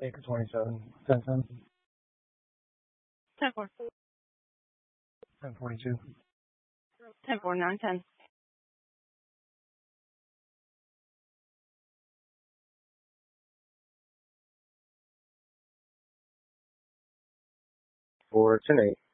Baker 27, 10 10, 10-4. 1042. 10-4, 9-10. For 10-8.